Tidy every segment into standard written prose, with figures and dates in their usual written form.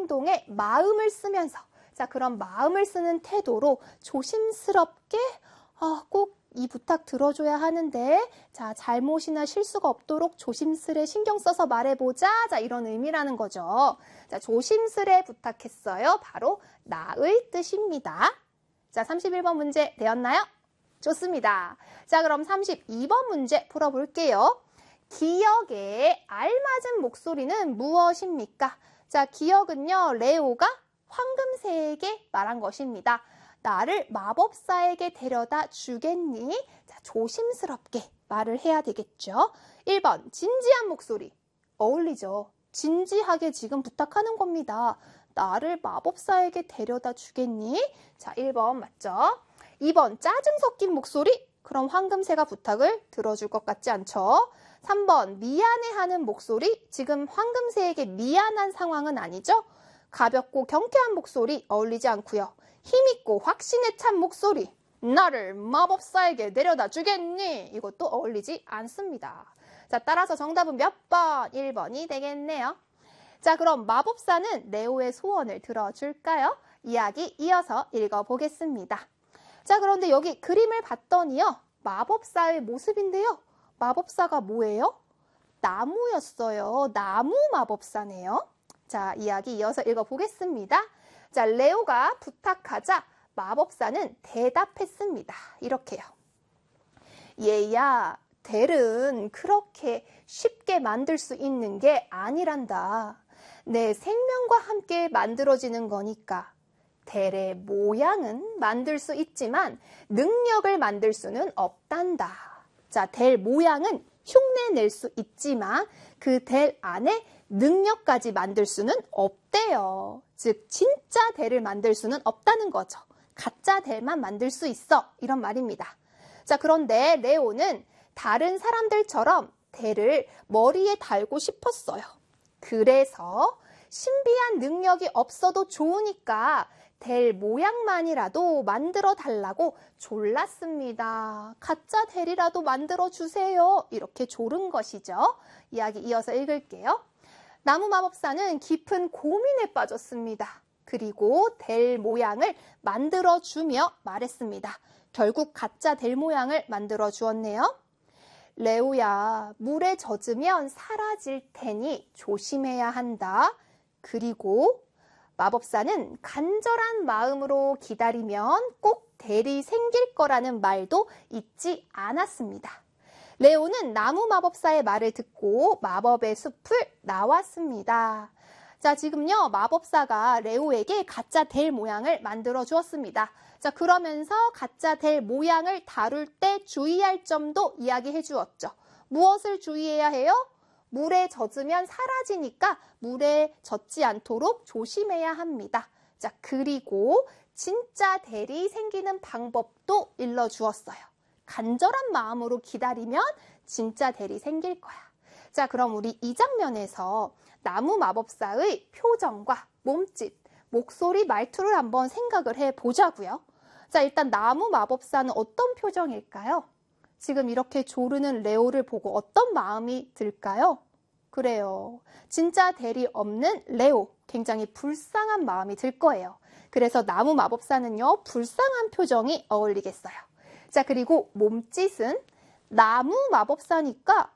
행동에 마음을 쓰면서, 자, 그런 마음을 쓰는 태도로 조심스럽게 꼭 이 부탁 들어줘야 하는데, 자, 잘못이나 실수가 없도록 조심스레 신경 써서 말해보자. 자, 이런 의미라는 거죠. 자, 조심스레 부탁했어요. 바로 나의 뜻입니다. 자, 31번 문제 되었나요? 좋습니다. 자, 그럼 32번 문제 풀어볼게요. 기역에 알맞은 목소리는 무엇입니까? 자, 기역은요, 레오가 황금새에게 말한 것입니다. 나를 마법사에게 데려다 주겠니? 자, 조심스럽게 말을 해야 되겠죠. 1번, 진지한 목소리. 어울리죠. 진지하게 지금 부탁하는 겁니다. 나를 마법사에게 데려다 주겠니? 자, 1번 맞죠? 2번, 짜증 섞인 목소리. 그럼 황금새가 부탁을 들어줄 것 같지 않죠? 3번, 미안해하는 목소리. 지금 황금새에게 미안한 상황은 아니죠? 가볍고 경쾌한 목소리 어울리지 않고요. 힘있고 확신에 찬 목소리. 나를 마법사에게 데려다 주겠니? 이것도 어울리지 않습니다. 자, 따라서 정답은 몇 번? 1번이 되겠네요. 자, 그럼 마법사는 레오의 소원을 들어줄까요? 이야기 이어서 읽어보겠습니다. 자, 그런데 여기 그림을 봤더니요. 마법사의 모습인데요. 마법사가 뭐예요? 나무였어요. 나무 마법사네요. 자, 이야기 이어서 읽어보겠습니다. 자, 레오가 부탁하자 마법사는 대답했습니다. 이렇게요. 얘야, 델은 그렇게 쉽게 만들 수 있는 게 아니란다. 내 생명과 함께 만들어지는 거니까. 델의 모양은 만들 수 있지만 능력을 만들 수는 없단다. 자, 델 모양은 흉내낼 수 있지만 그 델 안에 능력까지 만들 수는 없대요. 즉 진짜 델을 만들 수는 없다는 거죠. 가짜 델만 만들 수 있어. 이런 말입니다. 자, 그런데 레오는 다른 사람들처럼 델을 머리에 달고 싶었어요. 그래서 신비한 능력이 없어도 좋으니까 델 모양만이라도 만들어 달라고 졸랐습니다. 가짜 델이라도 만들어 주세요. 이렇게 조른 것이죠. 이야기 이어서 읽을게요. 나무 마법사는 깊은 고민에 빠졌습니다. 그리고 델 모양을 만들어 주며 말했습니다. 결국 가짜 델 모양을 만들어 주었네요. 레오야, 물에 젖으면 사라질 테니 조심해야 한다. 그리고 마법사는 간절한 마음으로 기다리면 꼭 델이 생길 거라는 말도 잊지 않았습니다. 레오는 나무 마법사의 말을 듣고 마법의 숲을 나왔습니다. 자, 지금요, 마법사가 레오에게 가짜 델 모양을 만들어 주었습니다. 자, 그러면서 가짜 델 모양을 다룰 때 주의할 점도 이야기해 주었죠. 무엇을 주의해야 해요? 물에 젖으면 사라지니까 물에 젖지 않도록 조심해야 합니다. 자, 그리고 진짜 델이 생기는 방법도 일러주었어요. 간절한 마음으로 기다리면 진짜 델이 생길 거야. 자, 그럼 우리 이 장면에서 나무 마법사의 표정과 몸짓, 목소리, 말투를 한번 생각을 해보자고요. 자, 일단 나무 마법사는 어떤 표정일까요? 지금 이렇게 조르는 레오를 보고 어떤 마음이 들까요? 그래요. 진짜 델이 없는 레오, 굉장히 불쌍한 마음이 들 거예요. 그래서 나무 마법사는요, 불쌍한 표정이 어울리겠어요. 자, 그리고 몸짓은 나무 마법사니까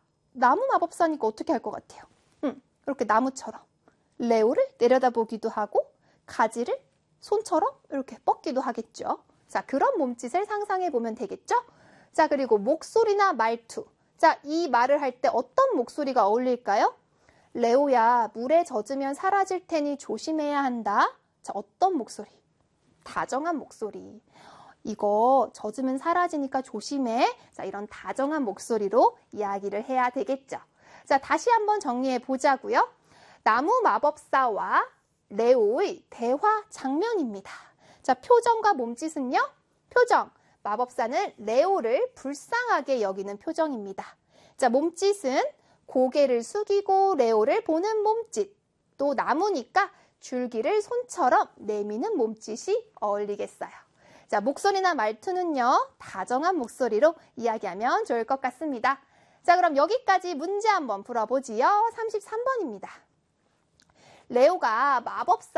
어떻게 할 것 같아요? 이렇게 나무처럼 레오를 내려다보기도 하고 가지를 손처럼 이렇게 뻗기도 하겠죠. 자, 그런 몸짓을 상상해 보면 되겠죠? 자, 그리고 목소리나 말투. 자, 이 말을 할 때 어떤 목소리가 어울릴까요? 레오야, 물에 젖으면 사라질 테니 조심해야 한다. 자, 어떤 목소리? 다정한 목소리. 이거 젖으면 사라지니까 조심해. 자, 이런 다정한 목소리로 이야기를 해야 되겠죠. 자, 다시 한번 정리해 보자고요. 나무 마법사와 레오의 대화 장면입니다. 자, 표정과 몸짓은요? 표정. 마법사는 레오를 불쌍하게 여기는 표정입니다. 자, 몸짓은 고개를 숙이고 레오를 보는 몸짓. 또 나무니까 줄기를 손처럼 내미는 몸짓이 어울리겠어요. 자, 목소리나 말투는요, 다정한 목소리로 이야기하면 좋을 것 같습니다. 자, 그럼 여기까지 문제 한번 풀어보지요. 33번입니다. 레오가 마법사